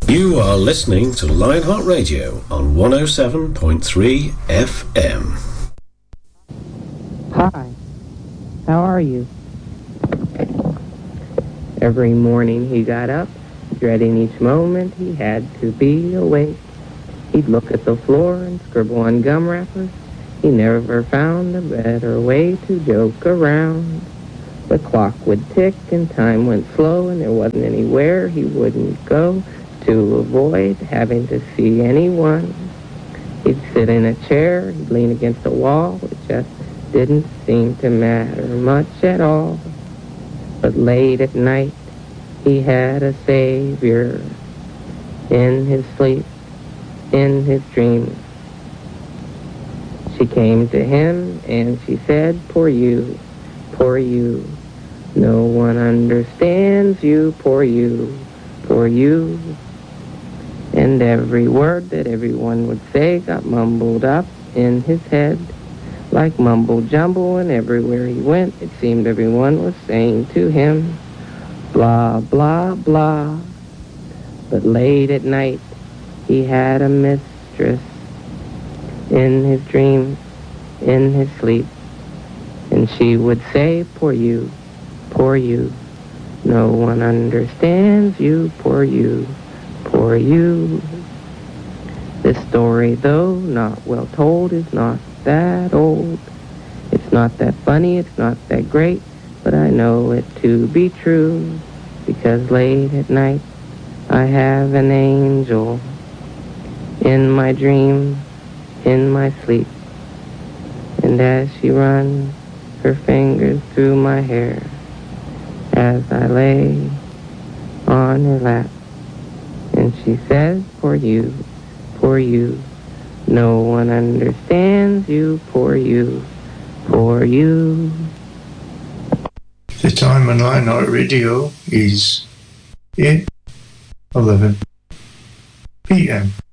You are listening to Lionheart Radio on 107.3 FM. Hi, how are you? Every morning he got up, dreading each moment he had to be awake. He'd look at the floor and scribble on gum wrappers. He never found a better way to joke around. The clock would tick and time went slow, and there wasn't anywhere he wouldn't go to avoid having to see anyone. He'd sit in a chair, he'd lean against a wall. It just didn't seem to matter much at all. But late at night, he had a savior in his sleep, in his dreams. She came to him and she said, poor you, poor you. No one understands you, poor you, poor you. And every word that everyone would say got mumbled up in his head like mumble jumble, and everywhere he went it seemed everyone was saying to him, blah, blah, blah. But late at night he had a mistress in his dreams, in his sleep, and she would say, poor you, poor you. No one understands you, poor you, poor you. This story, though not well told, is not that old. It's not that funny, it's not that great, but I know it to be true, because late at night I have an angel in my dream, in my sleep, and as she runs her fingers through my hair, as I lay on her lap, and she says, poor you, poor you. No one understands you, poor you, poor you. The time on Lionheart Radio is 8:11 p.m.